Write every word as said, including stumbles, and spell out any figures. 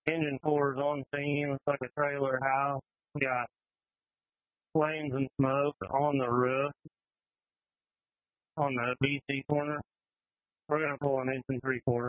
Engine four is on scene. It's like a trailer house. We got flames and smoke on the roof on the B C corner. We're going to pull an inch and three quarter.